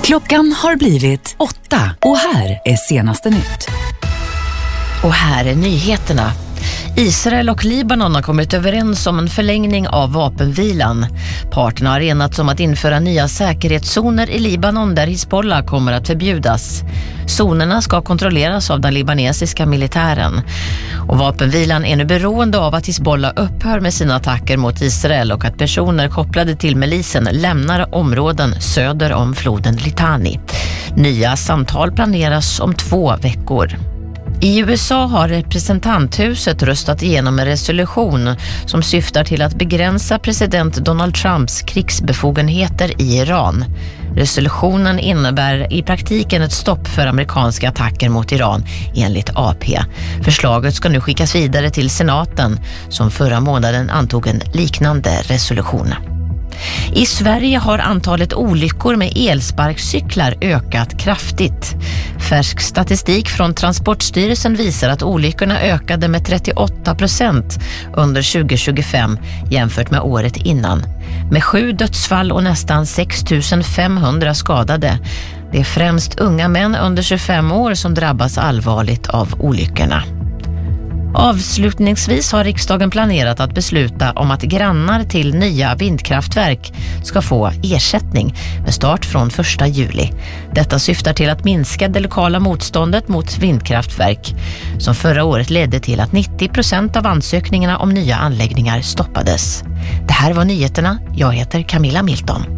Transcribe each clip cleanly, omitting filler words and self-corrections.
Klockan har blivit 8 och här är senaste nytt. Och här är nyheterna. Israel och Libanon har kommit överens om en förlängning av vapenvilan. Parterna har enats om att införa nya säkerhetszoner i Libanon där Hizbollah kommer att förbjudas. Zonerna ska kontrolleras av den libanesiska militären. Och vapenvilan är nu beroende av att Hizbollah upphör med sina attacker mot Israel och att personer kopplade till milisen lämnar områden söder om floden Litani. Nya samtal planeras om 2 veckor. I USA har representanthuset röstat igenom en resolution som syftar till att begränsa president Donald Trumps krigsbefogenheter i Iran. Resolutionen innebär i praktiken ett stopp för amerikanska attacker mot Iran enligt AP. Förslaget ska nu skickas vidare till senaten som förra månaden antog en liknande resolution. I Sverige har antalet olyckor med elsparkcyklar ökat kraftigt. Färsk statistik från Transportstyrelsen visar att olyckorna ökade med 38% under 2025 jämfört med året innan. Med 7 dödsfall och nästan 6 500 skadade. Det är främst unga män under 25 år som drabbas allvarligt av olyckorna. Avslutningsvis har riksdagen planerat att besluta om att grannar till nya vindkraftverk ska få ersättning med start från 1 juli. Detta syftar till att minska det lokala motståndet mot vindkraftverk som förra året ledde till att 90% av ansökningarna om nya anläggningar stoppades. Det här var nyheterna. Jag heter Camilla Milton.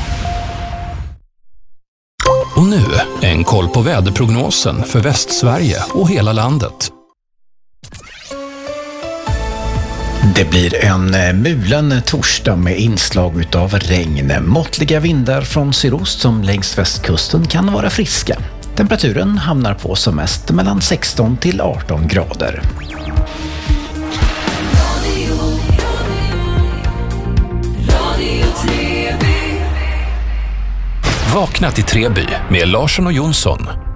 Och nu en koll på väderprognosen för Västsverige och hela landet. Det blir en mulen torsdag med inslag utav regn. Måttliga vindar från sydost som längs västkusten kan vara friska. Temperaturen hamnar på som mest mellan 16 till 18 grader. Vakna till Treby med Larsson och Jonsson.